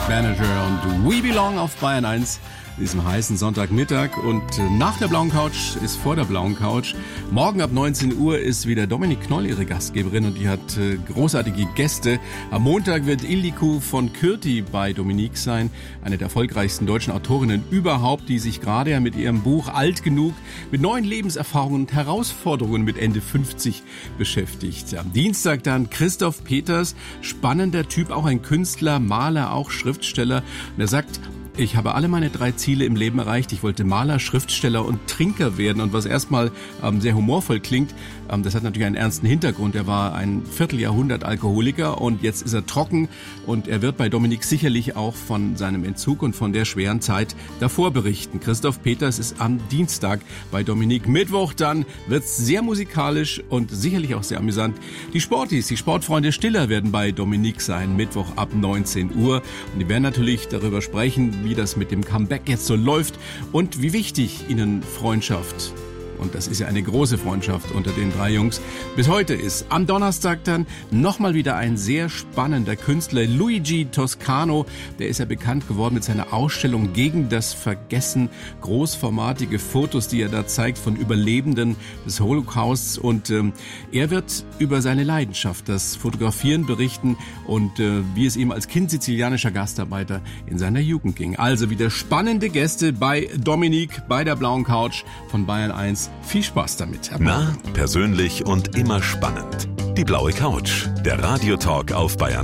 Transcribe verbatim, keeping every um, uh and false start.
Manager und We Belong auf Bayern eins. Diesem heißen Sonntagmittag und nach der blauen Couch ist vor der blauen Couch. Morgen ab neunzehn Uhr ist wieder Dominik Knoll ihre Gastgeberin und die hat großartige Gäste. Am Montag wird Ildiko von Kürti bei Dominik sein, eine der erfolgreichsten deutschen Autorinnen überhaupt, die sich gerade mit ihrem Buch Alt genug mit neuen Lebenserfahrungen und Herausforderungen mit Ende fünfzig beschäftigt. Am Dienstag dann Christoph Peters, spannender Typ, auch ein Künstler, Maler, auch Schriftsteller. Und er sagt, ich habe alle meine drei Ziele im Leben erreicht. Ich wollte Maler, Schriftsteller und Trinker werden. Und was erstmal ähm, sehr humorvoll klingt, ähm, das hat natürlich einen ernsten Hintergrund. Er war ein Vierteljahrhundert Alkoholiker und jetzt ist er trocken. Und er wird bei Dominik sicherlich auch von seinem Entzug und von der schweren Zeit davor berichten. Christoph Peters ist am Dienstag bei Dominik. Mittwoch dann wird's sehr musikalisch und sicherlich auch sehr amüsant. Die Sportis, die Sportfreunde Stiller werden bei Dominik sein. Mittwoch ab neunzehn Uhr. Und die werden natürlich darüber sprechen, wie das mit dem Comeback jetzt so läuft und wie wichtig ihnen Freundschaft, und das ist ja eine große Freundschaft unter den drei Jungs, bis heute ist. Am Donnerstag dann nochmal wieder ein sehr spannender Künstler, Luigi Toscano. Der ist ja bekannt geworden mit seiner Ausstellung Gegen das Vergessen. Großformatige Fotos, die er da zeigt von Überlebenden des Holocausts. Und ähm, er wird über seine Leidenschaft, das Fotografieren, berichten und äh, wie es ihm als Kind sizilianischer Gastarbeiter in seiner Jugend ging. Also wieder spannende Gäste bei Dominik, bei der blauen Couch von Bayern eins. Viel Spaß damit. Nah, persönlich und immer spannend. Die blaue Couch, der Radiotalk auf Bayern